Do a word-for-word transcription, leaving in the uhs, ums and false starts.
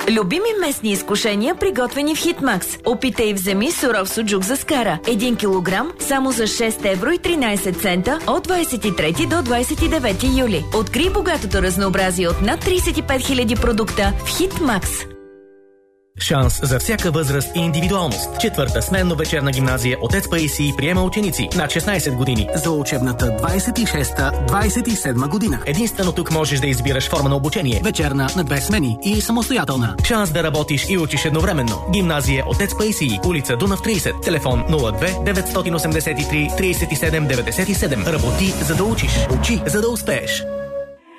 Любими местни изкушения, приготвени в Хитмакс. Опитай и вземи суров суджук за скара. един килограм само за шест евро и тринайсет цента от двайсет и трети до двайсет и девети юли. Открий богатото разнообразие от над трийсет и пет хиляди продукта в Хитмакс. Шанс за всяка възраст и индивидуалност. Четвърта сменно вечерна гимназия Отец Паисий приема ученици над шестнайсет години за учебната двайсет и шеста двайсет и седма година. Единствено тук можеш да избираш форма на обучение. Вечерна на две смени и самостоятелна. Шанс да работиш и учиш едновременно. Гимназия Отец Паисий, улица Дунав трийсет, телефон нула две деветстотин осемдесет и три трийсет и седем деветдесет и седем. Работи за да учиш. Учи за да успееш.